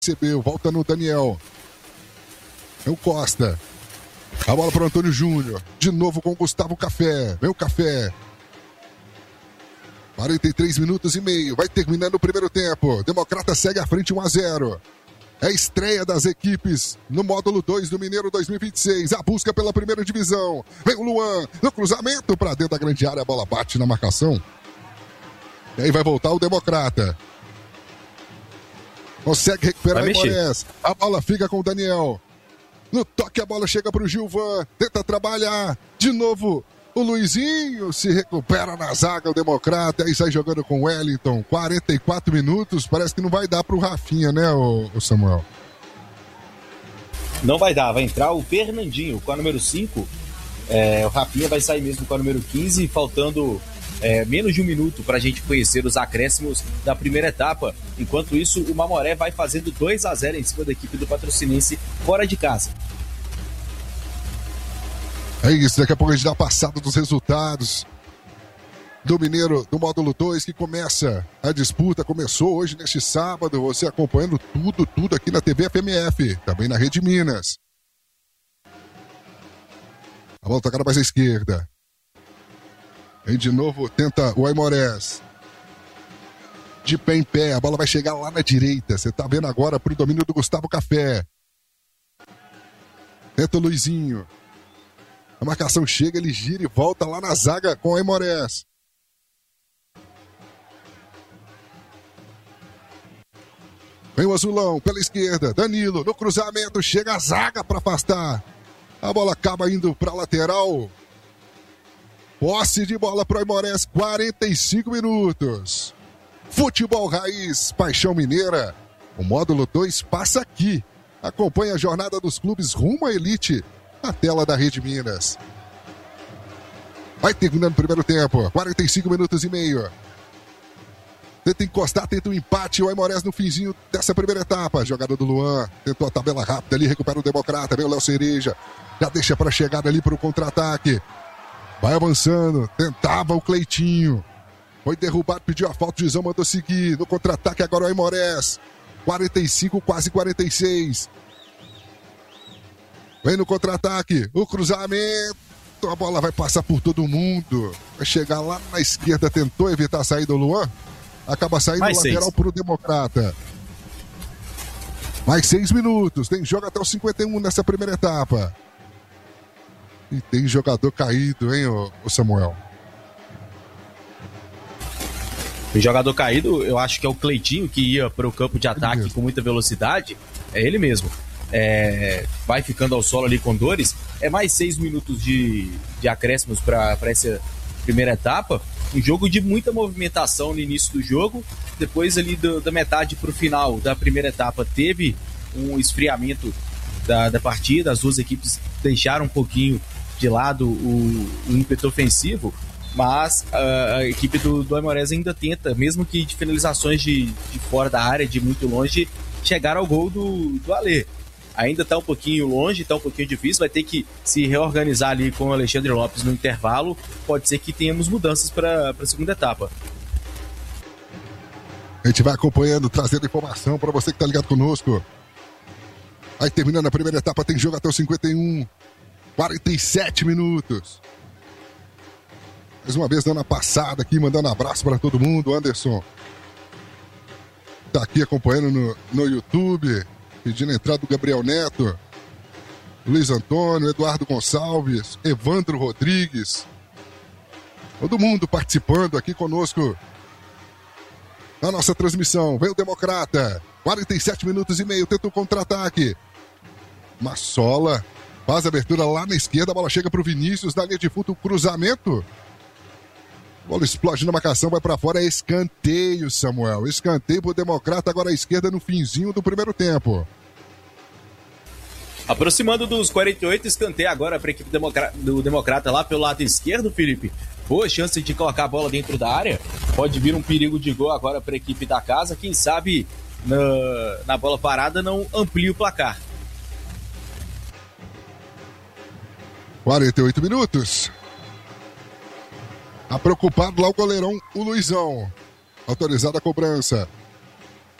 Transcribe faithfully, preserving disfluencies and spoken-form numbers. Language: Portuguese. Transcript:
recebeu, volta no Daniel. É o Costa. A bola para o Antônio Júnior. De novo com o Gustavo Café. Vem o Café. quarenta e três minutos e meio. Vai terminando o primeiro tempo. Democrata segue à frente um a zero. É a estreia das equipes no módulo dois do Mineiro dois mil e vinte e seis. A busca pela primeira divisão. Vem o Luan no cruzamento para dentro da grande área. A bola bate na marcação. E aí vai voltar o Democrata. Consegue recuperar o Aimorés. A bola fica com o Daniel. No toque a bola chega para o Gilvan. Tenta trabalhar. De novo o Luizinho se recupera na zaga, o Democrata. Aí sai jogando com o Wellington. quarenta e quatro minutos. Parece que não vai dar para o Rafinha, né, o, o Samuel? Não vai dar. Vai entrar o Fernandinho com a número cinco. É, o Rafinha vai sair mesmo com a número quinze. Faltando é, menos de um minuto para a gente conhecer os acréscimos da primeira etapa. Enquanto isso, o Mamoré vai fazendo dois a zero em cima da equipe do Patrocinense fora de casa. É isso, daqui a pouco a gente dá a passada dos resultados do Mineiro, do módulo dois, que começa a disputa, começou hoje neste sábado, você acompanhando tudo, tudo aqui na T V F M F, também na Rede Minas. A bola tocada mais à esquerda. Vem de novo, tenta o Aimorés. De pé em pé, a bola vai chegar lá na direita, você tá vendo agora pro domínio do Gustavo Café. Tenta o Luizinho. A marcação chega, ele gira e volta lá na zaga com o Aimorés. Vem o Azulão pela esquerda. Danilo no cruzamento. Chega a zaga para afastar. A bola acaba indo para a lateral. Posse de bola para o Aimorés. quarenta e cinco minutos. Futebol Raiz, Paixão Mineira. O módulo dois passa aqui. Acompanhe a jornada dos clubes rumo à elite. Na tela da Rede Minas. Vai terminando o primeiro tempo. quarenta e cinco minutos e meio. Tenta encostar, tenta o um empate. O Aimorés no finzinho dessa primeira etapa. Jogada do Luan. Tentou a tabela rápida ali. Recupera o Democrata. Vem o Léo Cereja. Já deixa para chegada ali para o contra-ataque. Vai avançando. Tentava o Cleitinho. Foi derrubado, pediu a falta. O Gizão mandou seguir. No contra-ataque agora o Aimorés. quarenta e cinco, quase quarenta e seis. Vem no contra-ataque, o cruzamento, a bola vai passar por todo mundo, vai chegar lá na esquerda, tentou evitar a saída do Luan, acaba saindo Mais lateral seis. para o Democrata. Mais seis minutos, tem jogo até os cinquenta e um nessa primeira etapa. E tem jogador caído, hein, o Samuel? O jogador caído, eu acho que é o Cleitinho, que ia para o campo de ataque com muita velocidade, é ele mesmo. É, vai ficando ao solo ali com dores. É mais seis minutos de, de acréscimos para essa primeira etapa. Um jogo de muita movimentação no início do jogo. Depois ali do, da metade para o final da primeira etapa teve um esfriamento da, da partida. As duas equipes deixaram um pouquinho de lado o, o ímpeto ofensivo, mas a, a equipe do, do Aimorés ainda tenta, mesmo que de finalizações de, de fora da área, de muito longe, chegar ao gol do, do Alê. Ainda está um pouquinho longe, está um pouquinho difícil, vai ter que se reorganizar ali com o Alexandre Lopes no intervalo. Pode ser que tenhamos mudanças para a segunda etapa. A gente vai acompanhando, trazendo informação para você que está ligado conosco. Aí terminando a primeira etapa, tem jogo até os cinquenta e um, quarenta e sete minutos. Mais uma vez dando a passada aqui, mandando um abraço para todo mundo. Anderson está aqui acompanhando no, no YouTube. Pedindo a entrada do Gabriel Neto, Luiz Antônio, Eduardo Gonçalves, Evandro Rodrigues. Todo mundo participando aqui conosco na nossa transmissão. Vem o Democrata, quarenta e sete minutos e meio, tenta o contra-ataque. Massola faz a abertura lá na esquerda, a bola chega para o Vinícius, na linha de fundo, cruzamento. A bola explode na marcação, vai para fora, é escanteio, Samuel. Escanteio pro Democrata, agora à esquerda no finzinho do primeiro tempo. Aproximando dos quarenta e oito, escanteio agora para a equipe democra- do Democrata lá pelo lado esquerdo, Felipe. Boa chance de colocar a bola dentro da área. Pode vir um perigo de gol agora para a equipe da casa. Quem sabe na, na bola parada não amplia o placar. quarenta e oito minutos. Tá preocupado lá o goleirão, o Luizão. Autorizada a cobrança.